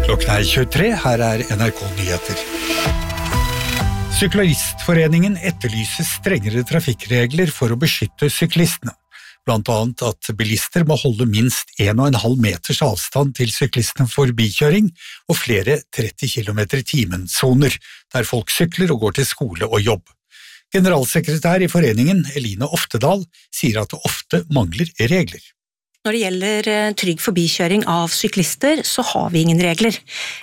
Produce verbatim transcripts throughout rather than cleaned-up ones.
Klokken er tjuetre, her er N R K Nyheter. Syklistforeningen etterlyser strengere trafikkregler for å beskytte syklistene. Blant annet at bilister må holde minst en og en halv meters avstand til syklistene for forbikjøring og flere tretti kilometer i timen-soner, der folk sykler og går til skole og jobb. Generalsekretær i foreningen, Eline Oftedal, sier at det ofte mangler regler. Når det gjelder trygg forbikjøring av syklister, så har vi ingen regler.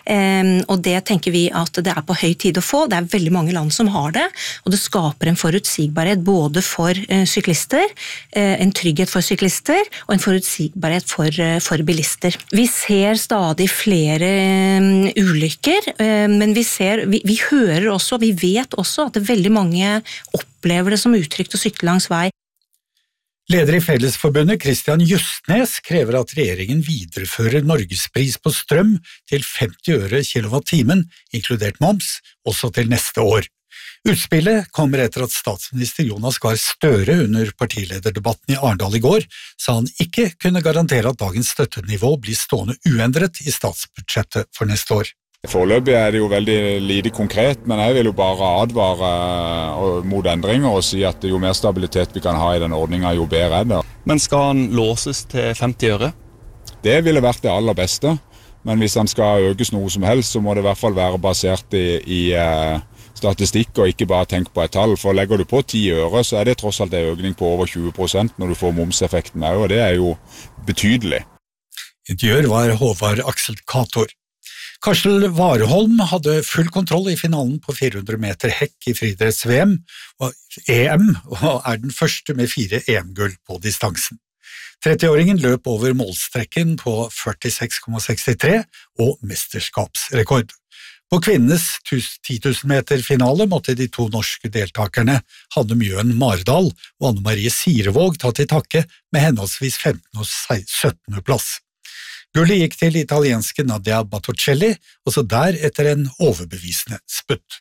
Og det tenker vi at det er på høy tid å få. Det er veldig mange land som har det, og det skaper en forutsigbarhet både for syklister, en trygghet for syklister, og en forutsigbarhet for, for bilister. Vi ser stadig flere ulykker, men vi, ser, vi, vi hører også, vi vet også at det veldig mange opplever det som utrygt å sykle langs vei. Leder i Fellesforbundet, Christian Justnes, krever at regjeringen viderefører Norgespris på strøm til femti øre kilowatt-timen, inkludert moms, også til neste år. Utspillet kommer etter at statsminister Jonas Gahr Støre under partilederdebatten i Arendal i går sa han ikke kunne garantere at dagens støttenivå blir stående uendret i statsbudsjettet for neste år. Foreløpig er det jo veldig lite konkret, men jeg vil jo bare advare mot endringer og si at jo mer stabilitet vi kan ha i den ordningen, jo bedre er det. Men skal han låses til femti øre? Det ville vært det aller beste, men hvis han skal økes noe som helst, så må det i hvert fall være basert i, i statistikk og ikke bare tenke på et tall. For legger du på ti øre, så er det tross alt en økning på over tjue prosent når du får momseffekten også, og det er jo betydelig. Intervjuer var Håvard Aksel Kator. Karsel Warholm hadde full kontroll i finalen på fire hundre meter hekk i friidretts-V M og E M, og er den første med fire E M-gull på distansen. trettiåringen løp over målstrekken på førtiseks komma sekstitre og mesterskapsrekord. På kvinnenes ti tusen meter finale måtte de to norske deltakerne Hanne Mjøen Mardal og Anne Marie Sirevåg ta til takke med henholdsvis femtende og syttende plass. Gullet gikk til italienske Nadia Battocelli, også der etter en overbevisende sputt.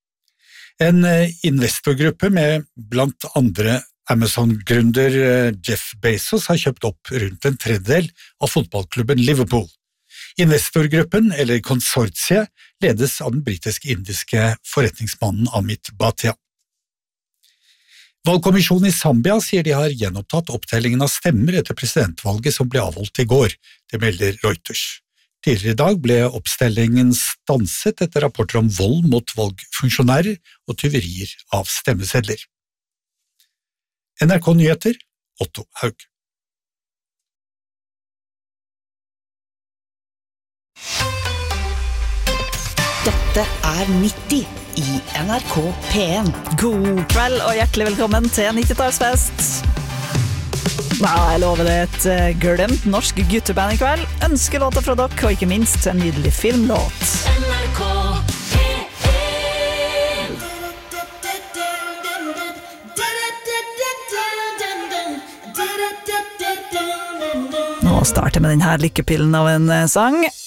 En investorgruppe med blant andre Amazon-gründer Jeff Bezos har kjøpt opp rundt en tredjedel av fotballklubben Liverpool. Investorgruppen, eller konsortiet, ledes av den britisk-indiske forretningsmannen Amit Bhatia. Valgkommisjonen i Zambia sier de har gjenopptatt opptellingen av stemmer etter presidentvalget som ble avholdt i går, det melder Reuters. Tidligere i dag ble oppstellingen stanset etter rapporter om vold mot valgfunksjonærer og tyverier av stemmesedler. N R K Nyheter, Otto Haug. Dette er nitti i N R K P en. God kveld og hjertelig velkommen til nittitallsfest. Ja, jeg lover det et glemt norsk gutteband i kveld. Ønskelåter fra dere, og ikke minst en nydelig filmlåt. N R K P en. Nå starter med denne lykkepillen av en sang.